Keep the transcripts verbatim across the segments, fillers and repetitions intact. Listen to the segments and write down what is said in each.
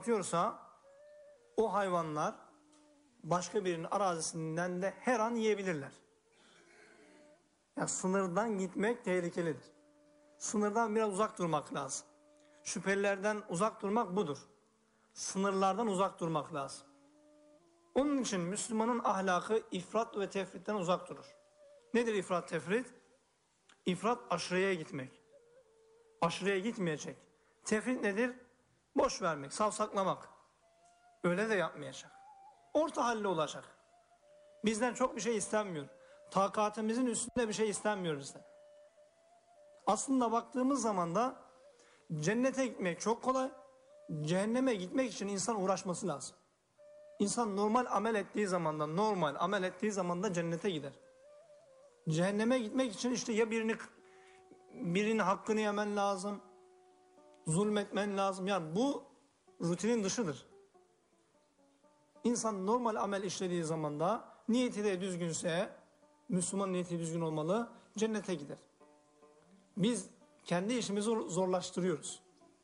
artıyorsa o hayvanlar başka birinin arazisinden de her an yiyebilirler. Yani sınırdan gitmek tehlikelidir. Sınırdan biraz uzak durmak lazım. Şüphelilerden uzak durmak budur. Sınırlardan uzak durmak lazım. Onun için Müslümanın ahlakı ifrat ve tefritten uzak durur. Nedir ifrat tefrit? İfrat aşırıya gitmek. Aşırıya gitmeyecek. Tefrit nedir? Boş vermek, savsaklamak. Öyle de yapmayacak. Orta halli olacak. Bizden çok bir şey istenmiyor. Takatimizin üstünde bir şey istenmiyor bizden. Aslında baktığımız zaman da cennete gitmek çok kolay. Cehenneme gitmek için insan uğraşması lazım. İnsan normal amel ettiği zaman da normal amel ettiği zaman da cennete gider. Cehenneme gitmek için işte ya birini birinin hakkını yemen lazım, zulmetmen lazım. Yani bu rutinin dışıdır. İnsan normal amel işlediği zaman da niyeti de düzgünse, Müslüman niyeti düzgün olmalı, cennete gider. Biz kendi işimizi zorlaştırıyoruz.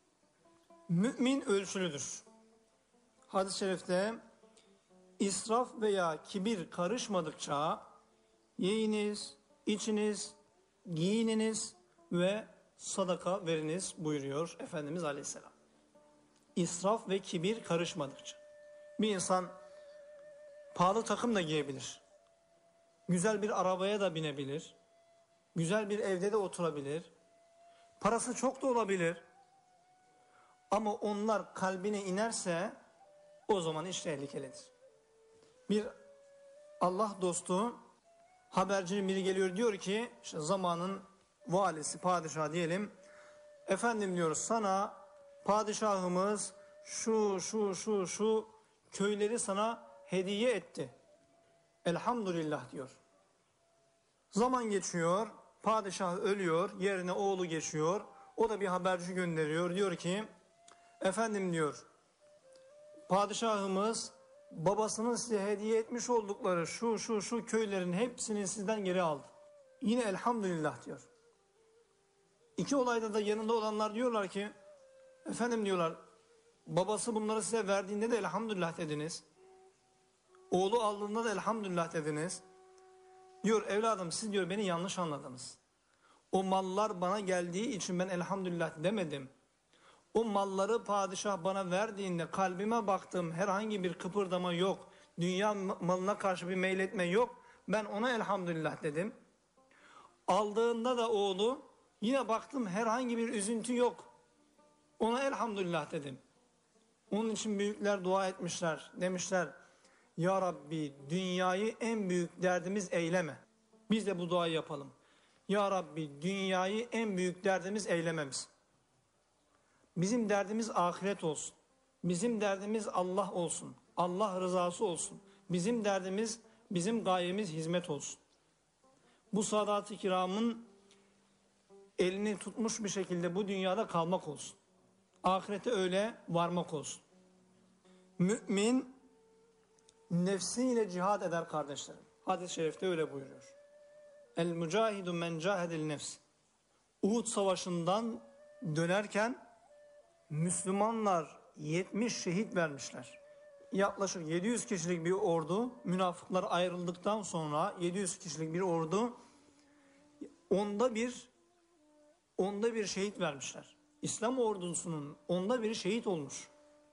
Mümin ölçülüdür. Hadis-i şerifte israf veya kibir karışmadıkça yiyiniz, içiniz, giyininiz ve sadaka veriniz buyuruyor Efendimiz Aleyhisselam. İsraf ve kibir karışmadıkça. Bir insan pahalı takım da giyebilir. Güzel bir arabaya da binebilir. Güzel bir evde de oturabilir. Parası çok da olabilir. Ama onlar kalbine inerse o zaman iş tehlikelidir. Bir Allah dostu habercinin biri geliyor, diyor ki işte zamanın valisi, padişahı diyelim. Efendim diyor, sana padişahımız şu şu şu şu köyleri sana hediye etti. Elhamdülillah diyor. Zaman geçiyor, padişah ölüyor, yerine oğlu geçiyor. O da bir haberci gönderiyor, diyor ki efendim diyor, padişahımız babasının size hediye etmiş oldukları şu şu şu köylerin hepsini sizden geri aldı. Yine elhamdülillah diyor. İki olayda da yanında olanlar diyorlar ki efendim diyorlar, babası bunları size verdiğinde de elhamdülillah dediniz. Oğlu aldığında da elhamdülillah dediniz. Diyor evladım, siz diyor beni yanlış anladınız. O mallar bana geldiği için ben elhamdülillah demedim. O malları padişah bana verdiğinde kalbime baktım, herhangi bir kıpırdama yok. Dünya malına karşı bir meyletme yok. Ben ona elhamdülillah dedim. Aldığında da oğlu yine baktım, herhangi bir üzüntü yok. Ona elhamdülillah dedim. Onun için büyükler dua etmişler. Demişler ya Rabbi, dünyayı en büyük derdimiz eyleme. Biz de bu duayı yapalım. Ya Rabbi, dünyayı en büyük derdimiz eylememiz. Bizim derdimiz ahiret olsun. Bizim derdimiz Allah olsun. Allah rızası olsun. Bizim derdimiz, bizim gayemiz hizmet olsun. Bu Sadat-ı Kiram'ın elini tutmuş bir şekilde bu dünyada kalmak olsun. Ahirete öyle varmak olsun. Mümin nefsiyle cihad eder kardeşlerim. Hadis-i şerifte öyle buyuruyor. El mücahidu men cahedil nefs. Uhud savaşından dönerken Müslümanlar yetmiş şehit vermişler. Yaklaşık yedi yüz kişilik bir ordu, münafıklar ayrıldıktan sonra yedi yüz kişilik bir ordu onda bir onda bir şehit vermişler. İslam ordusunun onda biri şehit olmuş.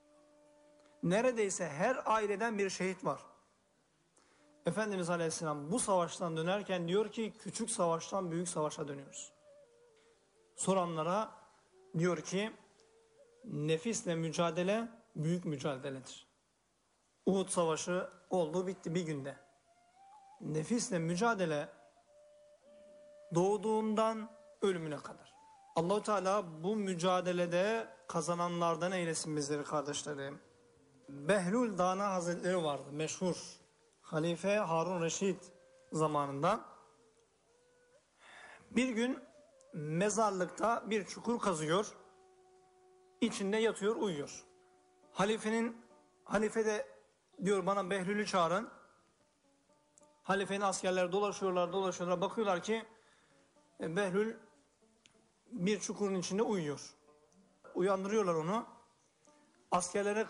Neredeyse her aileden bir şehit var. Efendimiz Aleyhisselam bu savaştan dönerken diyor ki küçük savaştan büyük savaşa dönüyoruz. Soranlara diyor ki nefisle mücadele büyük mücadeledir. Uhud savaşı oldu bitti bir günde. Nefisle mücadele doğduğundan ölümüne kadar. Allah-u Teala bu mücadelede kazananlardan eylesin bizleri kardeşlerim. Behlul Dana Hazretleri vardı, meşhur. Halife Harun Reşid zamanında. Bir gün mezarlıkta bir çukur kazıyor. İçinde yatıyor, uyuyor. Halifenin halife de diyor bana Behlül'ü çağırın. Halifenin askerleri dolaşıyorlar, dolaşıyorlar. Bakıyorlar ki Behlül bir çukurun içinde uyuyor. Uyandırıyorlar onu. Askerlere